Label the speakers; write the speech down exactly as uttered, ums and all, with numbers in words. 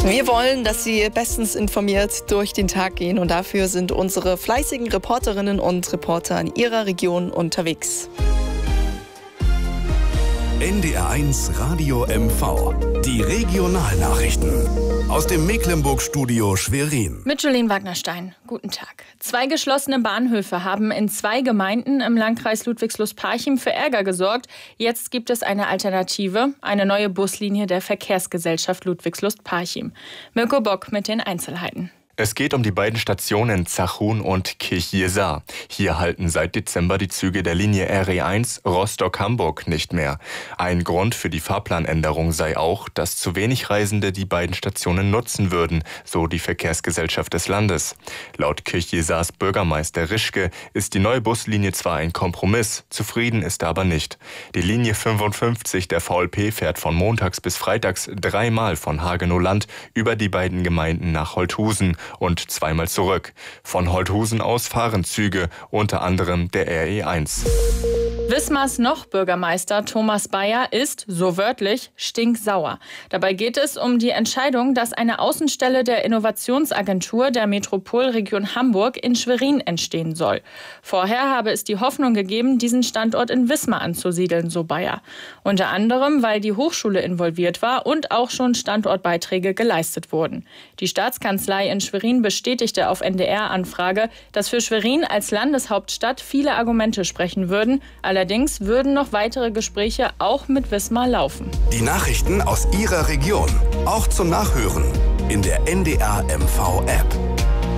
Speaker 1: Wir wollen, dass Sie bestens informiert durch den Tag gehen und dafür sind unsere fleißigen Reporterinnen und Reporter in Ihrer Region unterwegs.
Speaker 2: N D R eins Radio M V. Die Regionalnachrichten. Aus dem Mecklenburg-Studio Schwerin.
Speaker 3: Mit Jolene Wagnerstein. Guten Tag. Zwei geschlossene Bahnhöfe haben in zwei Gemeinden im Landkreis Ludwigslust-Parchim für Ärger gesorgt. Jetzt gibt es eine Alternative, eine neue Buslinie der Verkehrsgesellschaft Ludwigslust-Parchim. Mirko Bock mit den Einzelheiten.
Speaker 4: Es geht um die beiden Stationen Zachun und Kirchjesar. Hier halten seit Dezember die Züge der Linie R E eins Rostock-Hamburg nicht mehr. Ein Grund für die Fahrplanänderung sei auch, dass zu wenig Reisende die beiden Stationen nutzen würden, so die Verkehrsgesellschaft des Landes. Laut Kirchjesars Bürgermeister Rischke ist die neue Buslinie zwar ein Kompromiss, zufrieden ist er aber nicht. Die Linie fünfundfünfzig der V L P fährt von montags bis freitags dreimal von Hagenow-Land über die beiden Gemeinden nach Holthusen und zweimal zurück. Von Holthusen aus fahren Züge, unter anderem der R E eins.
Speaker 3: Wismars Noch-Bürgermeister Thomas Bayer ist, so wörtlich, stinksauer. Dabei geht es um die Entscheidung, dass eine Außenstelle der Innovationsagentur der Metropolregion Hamburg in Schwerin entstehen soll. Vorher habe es die Hoffnung gegeben, diesen Standort in Wismar anzusiedeln, so Bayer. Unter anderem, weil die Hochschule involviert war und auch schon Standortbeiträge geleistet wurden. Die Staatskanzlei in Schwerin bestätigte auf N D R-Anfrage, dass für Schwerin als Landeshauptstadt viele Argumente sprechen würden. Allerdings würden noch weitere Gespräche auch mit Wismar laufen.
Speaker 2: Die Nachrichten aus Ihrer Region, auch zum Nachhören in der N D R M V App.